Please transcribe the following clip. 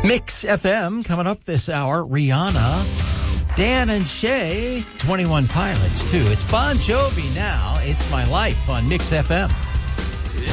Mix FM coming up this hour. Rihanna, Dan and Shay, 21 Pilots too. It's Bon Jovi now. It's My Life on Mix FM.